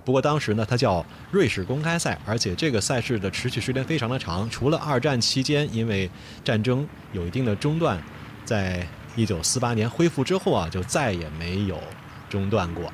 不过当时呢，它叫瑞士公开赛，而且这个赛事的持续时间非常的长，除了二战期间因为战争有一定的中断，在1948年恢复之后啊，就再也没有中断过。